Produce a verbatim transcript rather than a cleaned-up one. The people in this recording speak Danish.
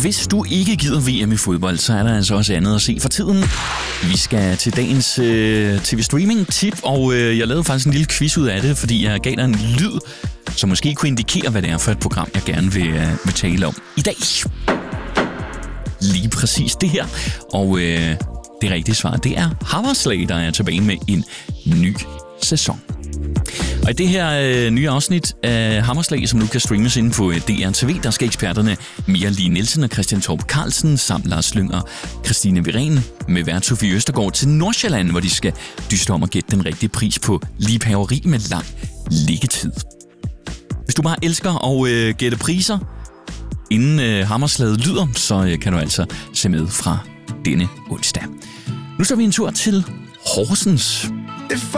hvis du ikke gider V M i fodbold, så er der altså også andet at se for tiden. Vi skal til dagens øh, T V-streaming-tip, og øh, jeg lavede faktisk en lille quiz ud af det, fordi jeg gav dig en lyd, som måske kunne indikere, hvad det er for et program, jeg gerne vil, øh, vil tale om i dag. Lige præcis det her. Og øh, det rigtige svar, det er Hammerslag, der er tilbage med en ny sæson. Og i det her øh, nye afsnit af Hammerslag, som nu kan streames inde på D R T V, der skal eksperterne Mia Lee Nielsen og Christian Torp Carlsen samt Lars Lyng og Christine Viren med vært Sofie Østergaard til Nordsjælland, hvor de skal dyste om at gætte den rigtige pris på liebhaveri med lang liggetid. Hvis du bare elsker at øh, gætte priser, inden øh, Hammerslaget lyder, så øh, kan du altså se med fra denne onsdag. Nu står vi en tur til Horsens.